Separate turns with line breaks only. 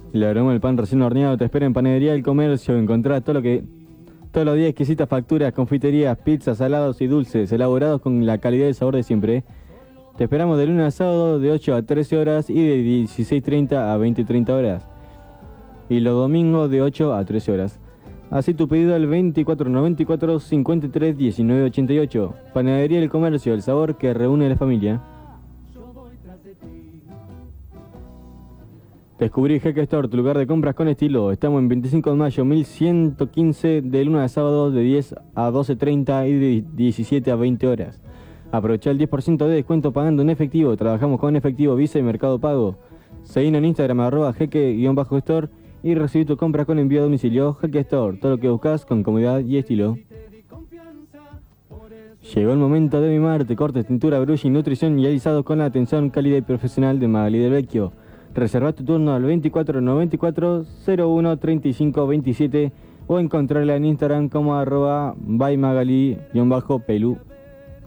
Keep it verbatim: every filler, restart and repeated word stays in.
El aroma del pan recién horneado te espera en Panadería del Comercio. Encontrás todo lo que todos los días exquisitas facturas, confiterías, pizzas, salados y dulces, elaborados con la calidad y el sabor de siempre. Te esperamos de lunes a sábado de ocho a trece horas y de dieciséis treinta a veinte treinta horas. Y los domingos de ocho a trece horas. Así tu pedido al veinticuatro noventa y cuatro cincuenta y tres diecinueve ochenta y ocho. Panadería del Comercio, el sabor que reúne a la familia. Descubrí Jeque Store, tu lugar de compras con estilo. Estamos en veinticinco de mayo, mil ciento quince, de lunes a sábado de diez a doce treinta y de diecisiete a veinte horas. Aprovecha el diez por ciento de descuento pagando en efectivo. Trabajamos con efectivo, Visa y Mercado Pago. Seguinos en Instagram, arroba jeque-store y recibí tu compra con envío a domicilio. Jeque Store, todo lo que buscas con comodidad y estilo. Llegó el momento de mimarte, cortes, tintura, brushing, nutrición y alisados con la atención cálida y profesional de Magali del Vecchio. Reserva tu turno al veinticuatro noventa y cuatro cero uno treinta y cinco veintisiete o encontrarla en Instagram como arroba by magali-pelu.